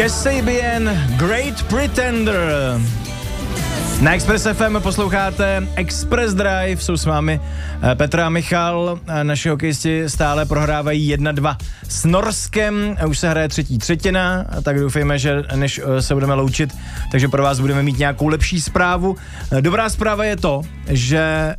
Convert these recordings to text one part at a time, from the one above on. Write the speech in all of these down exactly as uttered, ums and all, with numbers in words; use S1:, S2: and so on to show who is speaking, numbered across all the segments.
S1: Kasabian, Great Pretender. Na Express F M posloucháte Express Drive, jsou s vámi Petra a Michal, naši hokejisti stále prohrávají jedna dva s Norskem, už se hraje třetí třetina, tak doufejme, že než se budeme loučit, takže pro vás budeme mít nějakou lepší zprávu. Dobrá zpráva je to, že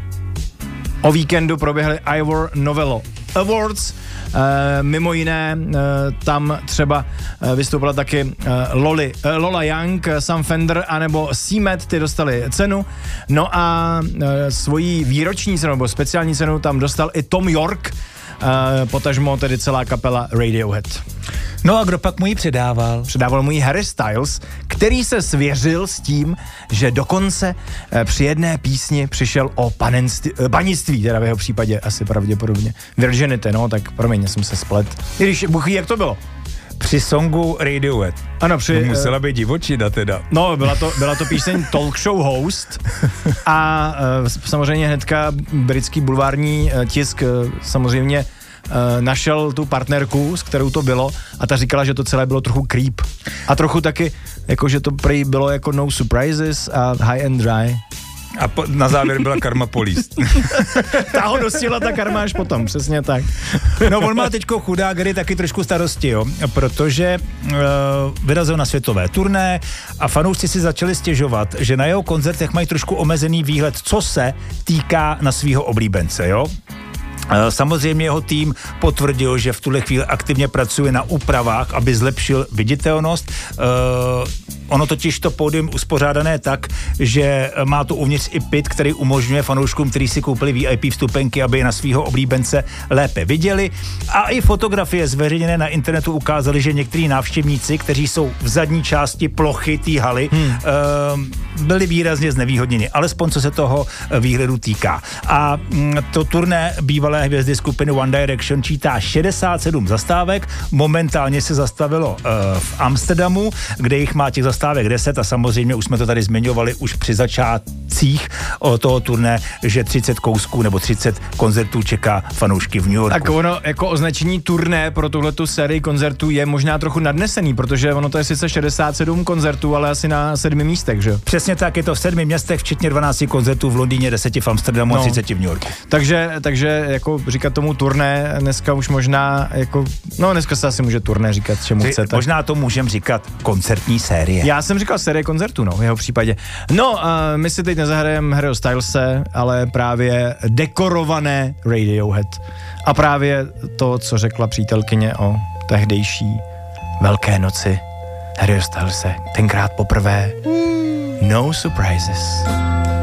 S1: o víkendu proběhly Ivor Novello Awards. E, mimo jiné e, tam třeba e, vystoupila taky e, Loli, e, Lola Young, Sam Fender anebo Seamet, ty dostali cenu. No a e, svoji výroční cenu nebo speciální cenu tam dostal i Tom York, e, potažmo tedy celá kapela Radiohead.
S2: No a kdo pak mu ji předával?
S1: Předával mu ji Harry Styles, který se svěřil s tím, že dokonce e, při jedné písni přišel o panenství, e, panictví, teda v jeho případě asi pravděpodobně. Virginity, no, tak promiň, jsem se splet. I když, buchy, jak to bylo?
S2: Při songu Radiohead.
S1: Ano, při...
S2: To musela být divočina teda.
S1: No, byla to, byla to píseň Talk Show Host a e, samozřejmě hnedka britský bulvární e, tisk e, samozřejmě Uh, našel tu partnerku, s kterou to bylo a ta říkala, že to celé bylo trochu creep. A trochu taky, jako že to prý bylo jako no surprises a high and dry.
S2: A po, na závěr byla Karma Police.
S1: Ta ho dostihla ta karma až potom, přesně tak.
S2: No on má teďko chudák Gary taky trošku starosti, jo, protože uh, vyrazil na světové turné a fanoušci si začali stěžovat, že na jeho koncertech mají trošku omezený výhled, co se týká na svýho oblíbence, jo. Samozřejmě jeho tým potvrdil, že v tuhle chvíli aktivně pracuje na úpravách, aby zlepšil viditelnost. Uh, ono totiž to pódium uspořádané tak, že má tu uvnitř i pit, který umožňuje fanouškům, kteří si koupili V I P vstupenky, aby je na svýho oblíbence lépe viděli. A i fotografie zveřejněné na internetu ukázaly, že některý návštěvníci, kteří jsou v zadní části plochy té haly, hmm. uh, byli výrazně znevýhodněni, alespoň co se toho výhledu týká. A mm, to turné bývalé hvězdy skupiny One Direction čítá šedesát sedm zastávek, momentálně se zastavilo uh, v Amsterdamu, kde jich má těch zastávek deset a samozřejmě už jsme to tady zmiňovali už při začátcích o toho turné, že třicet kousků nebo třicet koncertů čeká fanoušky v New Yorku.
S1: Tak ono jako označení turné pro tuhletu sérii koncertů je možná trochu nadnesený, protože ono to je sice šedesát sedm koncertů, ale asi na sedmi místech, že?
S2: Přesně tak, je to v sedmi městech, včetně dvanácti koncertů v Londýně, deseti v Amsterdamu no. a třiceti v New Yorku.
S1: Takže, takže jako říkat tomu turné, dneska už možná jako, no dneska se asi může turné říkat, čemu
S2: Ty,
S1: chcete.
S2: Možná to můžem říkat koncertní série.
S1: Já jsem říkal série koncertů, no, v jeho případě. No, uh, my si teď nezahrajeme Harryho Stylese, ale právě dekorované Radiohead. A právě to, co řekla přítelkyně o tehdejší Velké noci Harryho Stylese, tenkrát poprvé No Surprises.